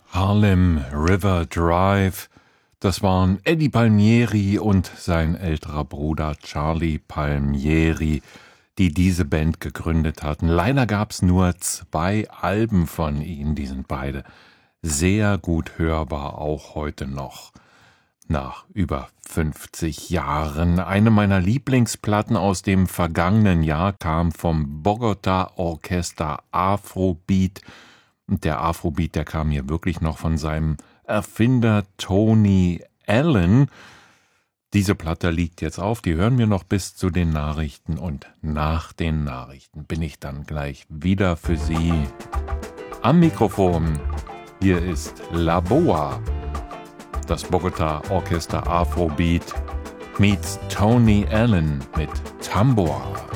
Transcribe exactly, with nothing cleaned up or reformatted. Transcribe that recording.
Harlem River Drive, das waren Eddie Palmieri und sein älterer Bruder Charlie Palmieri, die diese Band gegründet hatten. Leider gab's nur zwei Alben von ihnen, die sind beide sehr gut hörbar, auch heute noch. Nach über fünfzig Jahren. Eine meiner Lieblingsplatten aus dem vergangenen Jahr kam vom Bogota Orchester Afrobeat. Und der Afrobeat, der kam hier wirklich noch von seinem Erfinder Tony Allen. Diese Platte liegt jetzt auf, die hören wir noch bis zu den Nachrichten. Und nach den Nachrichten bin ich dann gleich wieder für Sie am Mikrofon. Hier ist La Boa. Das Bogota Orchester Afrobeat meets Tony Allen mit Tambor.